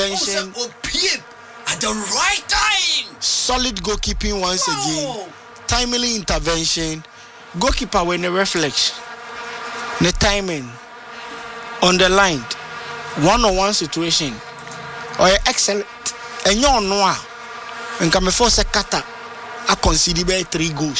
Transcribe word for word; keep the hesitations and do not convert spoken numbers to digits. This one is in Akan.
intervention at the right time. Solid goalkeeping once wow. again. Timely intervention. Goalkeeper with the reflex. The timing. On the line. One-on-one situation. Or excellent. And you know, and come force a kata. I consider three goals.